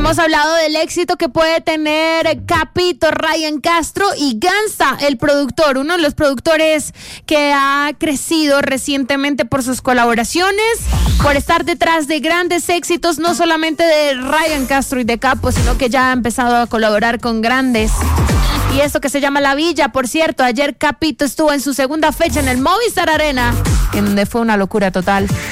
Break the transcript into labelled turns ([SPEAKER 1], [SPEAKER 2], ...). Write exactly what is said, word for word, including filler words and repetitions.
[SPEAKER 1] Hemos hablado del éxito que puede tener Capito, Ryan Castro y Ganza, el productor, uno de los productores que ha crecido recientemente por sus colaboraciones, por estar detrás de grandes éxitos, no solamente de Ryan Castro y de Capo, sino que ya ha empezado a colaborar con grandes. Y esto que se llama La Villa, por cierto, ayer Capito estuvo en su segunda fecha en el Movistar Arena, en donde fue una locura total.